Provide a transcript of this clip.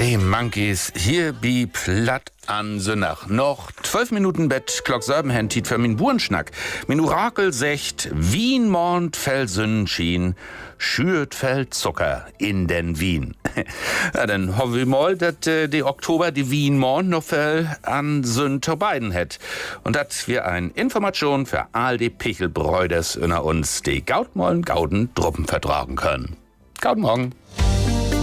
Hey Monkeys, hier bi platt an Sünnach. Noch 12 Minuten Bett, Glock Sörbenhand für min Burenschnack. Min Orakel secht, Wien mornt fell Sonnenschien, schürt fell Zucker in den Wien. Ja, dann hoffen wir mal, dass die Oktober die Wien mornt noch fell an Sünn beiden hätt. Und dass wir ein Information für all die Pichelbräuders unter uns, die Gautmollen Gauden Truppen vertragen können. Gauten Morgen.